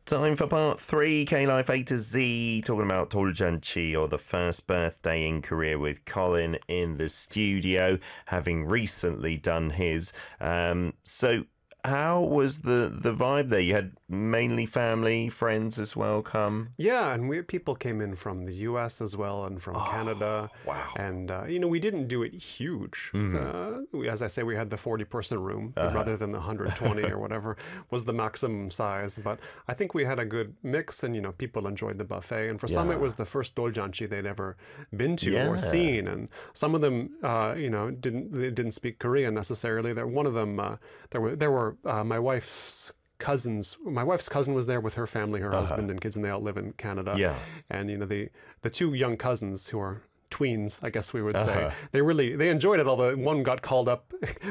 Time for part 3, K-Life A to Z, talking about Doljanchi, or the first birthday in Korea, with Colin in the studio, having recently done his. So how was the vibe there? You had mainly family, friends as well come? Yeah, and people came in from the US as well, and from Canada. Wow. And, we didn't do it huge. As I say, we had the 40-person room, rather than the 120 or whatever was the maximum size. But I think we had a good mix, and, people enjoyed the buffet. And for some, it was the first doljanchi they'd ever been to or seen. And some of them, didn't speak Korean necessarily. One of them, there were my wife's cousins. My wife's cousin was there with her family, her husband and kids, and they all live in Canada. Yeah. And the two young cousins who are tweens, I guess we would say, they enjoyed it. Although one got called up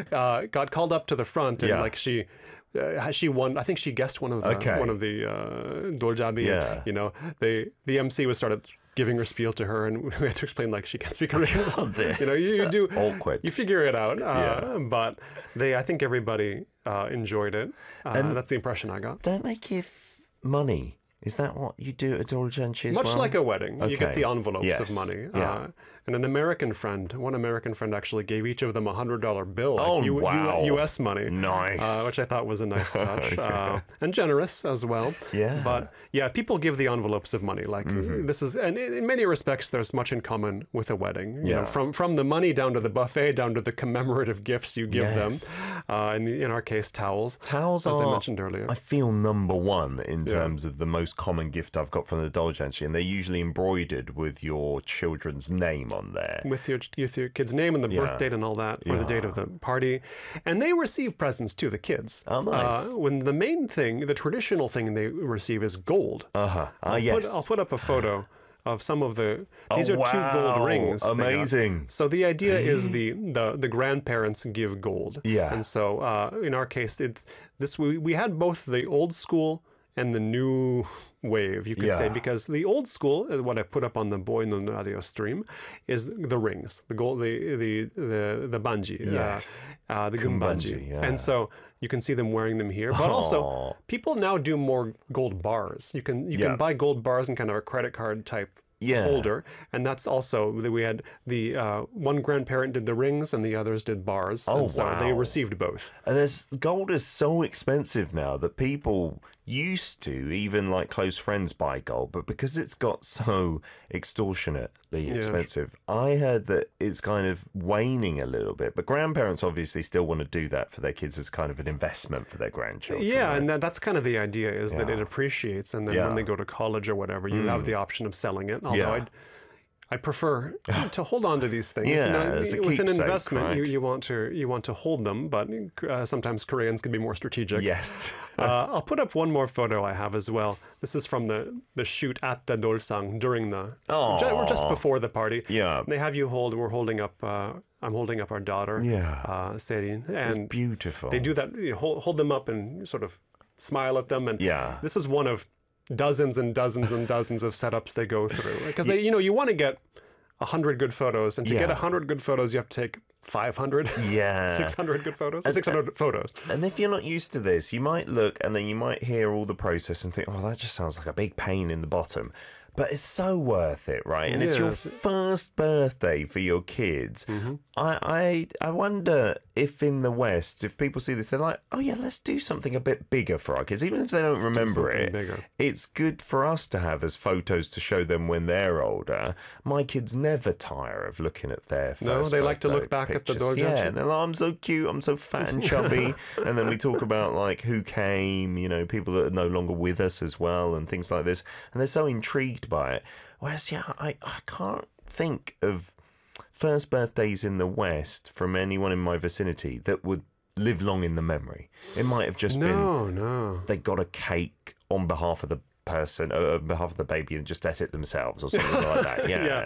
to the front, and she won. I think she guessed one of the doljabi. Yeah. The MC started giving her spiel to her, and we had to explain she can't speak Korean. Oh, dear. You do awkward. You figure it out. But I think everybody enjoyed it. And that's the impression I got. Don't they give money? Is that what you do at Doljanchi as well? Much like a wedding. You get the envelopes of money. Yeah. And one American friend actually gave each of them a $100 bill. Wow. US money. Nice. Which I thought was a nice touch. And generous as well. Yeah. But people give the envelopes of money. This is, and in many respects, there's much in common with a wedding. You know, from the money down to the buffet, down to the commemorative gifts you give them. In our case, towels. Towels as are, I mentioned earlier. I feel, number one in terms of the most common gift I've got from the Doljanchi, and they're usually embroidered with your children's name on there. With your kid's name and the birth date and all that, or the date of the party. And they receive presents too, the kids. Oh, nice. When the main thing, the traditional thing they receive is gold. I'll put up a photo of some of these are 2 gold rings. Amazing. So the idea is the grandparents give gold. Yeah. And so in our case, we had both the old school and the new wave, you could say, because the old school, what I put up on the Boy no Radio stream, is the rings, the gold, the banji, the gumbanji, and so you can see them wearing them here. But also, people now do more gold bars. You can buy gold bars in kind of a credit card type holder, and that's also we had the one grandparent did the rings and the others did bars. Oh, and so wow. they received both. And gold is so expensive now that people used to, even close friends, buy gold, but because it's got so extortionately expensive, I heard that it's kind of waning a little bit. But grandparents obviously still want to do that for their kids as kind of an investment for their grandchildren. Yeah, right? and that's kind of the idea, is that it appreciates, and then when they go to college or whatever, you have the option of selling it. Although I prefer to hold on to these things. As a with an keepsake, investment, right? you want to hold them, but sometimes Koreans can be more strategic. Yes. I'll put up one more photo I have as well. This is from the shoot at the Dolsang during just before the party. Yeah. They have we're holding up. I'm holding up our daughter. Serin, and it's beautiful. They do that. Hold them up and sort of smile at them, and this is one of dozens and dozens and dozens of setups they go through, because you want to get 100 good photos, and to get 100 good photos you have to take 500 600 good photos, 600 photos. And if you're not used to this, you might look and then you might hear all the process and think, oh, that just sounds like a big pain in the bottom. But it's so worth it, right? And it's your first birthday for your kids. I wonder if in the West, if people see this, they're like, oh yeah, let's do something a bit bigger for our kids. Even if they don't remember it, it's good for us to have as photos to show them when they're older. My kids never tire of looking at their first they like to look back pictures. at the doljanchi. Yeah, and they're like, I'm so cute, I'm so fat and chubby. And then we talk about who came, people that are no longer with us as well, and things like this. And they're so intrigued by it. Whereas, I can't think of first birthdays in the West from anyone in my vicinity that would live long in the memory. It might have just been they got a cake on behalf of the person, on behalf of the baby, and just ate it themselves or something like that.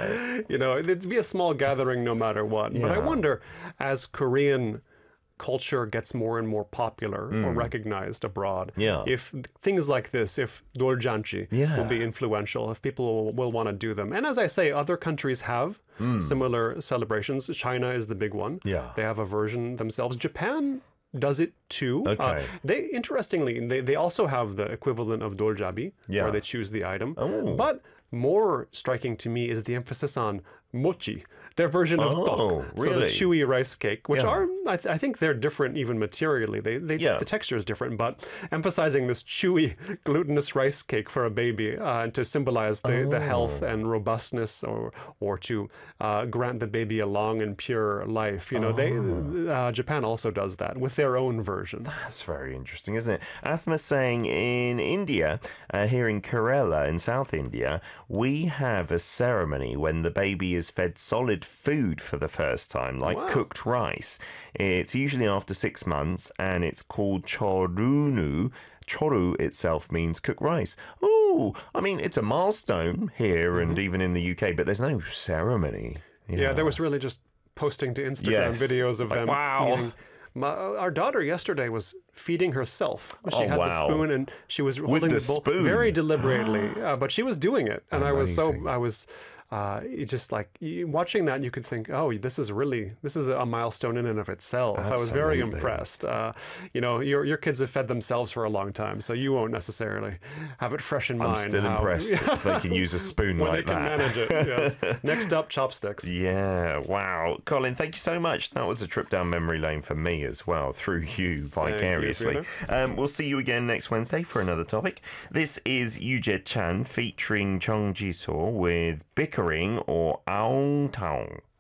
It'd be a small gathering no matter what. But I wonder, as Korean culture gets more and more popular or recognized abroad, if things like this, if doljanchi will be influential, if people will want to do them. And as I say, other countries have similar celebrations. China is the big one. They have a version themselves. Japan does it too. Okay. Interestingly, they also have the equivalent of doljabi, where they choose the item. But more striking to me is the emphasis on mochi, their version of tok. Really? So the chewy rice cake, which are, I think they're different even materially. The texture is different, but emphasizing this chewy glutinous rice cake for a baby to symbolize the health and robustness, or to grant the baby a long and pure life. Japan also does that with their own version. That's very interesting, isn't it? Athma's saying in India, here in Kerala in South India, we have a ceremony when the baby is fed solid food for the first time, like cooked rice. It's usually after 6 months, and it's called chorunu. Choru itself means cooked rice. Oh, I mean, it's a milestone here and even in the UK, but there's no ceremony. Yeah, there was really just posting to Instagram videos of them eating. Our daughter yesterday was feeding herself. She had the spoon, and she was holding the bowl very deliberately, but she was doing it. And Amazing. I was just like watching that, you could think, oh, this is a milestone in and of itself. Absolutely. I was very impressed. Your kids have fed themselves for a long time, so you won't necessarily have it fresh in mind. I'm still impressed if they can use a spoon when like they can that. manage it. Yes. Next up, chopsticks. Yeah, wow. Colin, thank you so much. That was a trip down memory lane for me as well, through you vicariously. We'll see you again next Wednesday for another topic. This is Yuje Chan featuring Chung Ji-soo with Bickering or Aung Taung.